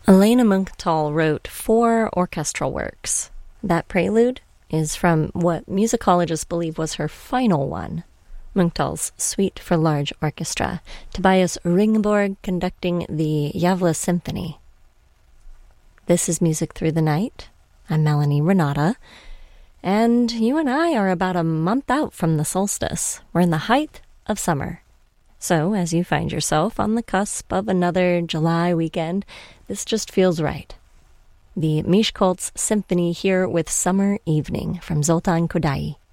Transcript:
Elena Munkhtall wrote 4 orchestral works. That prelude is from what musicologists believe was her final one, Munkhtall's Suite for Large Orchestra, Tobias Ringborg conducting the Gävle Symphony. This is Music Through the Night. I'm Melanie Renata, and you and I are about a month out from the solstice. We're in the height of summer. So, as you find yourself on the cusp of another July weekend, this just feels right. The Miskolc Symphony here with Summer Evening from Zoltan Kodaly.